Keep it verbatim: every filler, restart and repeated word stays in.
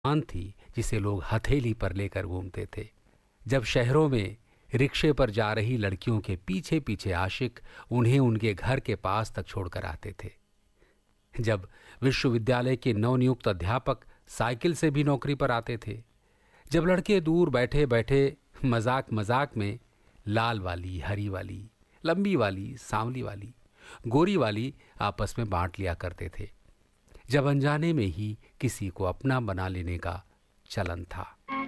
सामान थी जिसे लोग हथेली पर लेकर घूमते थे। जब शहरों में रिक्शे पर जा रही लड़कियों के पीछे पीछे आशिक उन्हें उनके घर के पास तक छोड़कर आते थे। जब विश्वविद्यालय के नवनियुक्त अध्यापक साइकिल से भी नौकरी पर आते थे। जब लड़के दूर बैठे बैठे मजाक मजाक में लाल वाली, हरी वाली, लंबी वाली, सांवली वाली, गोरी वाली आपस में बांट लिया करते थे। जब अनजाने में ही किसी को अपना बना लेने का चलन था।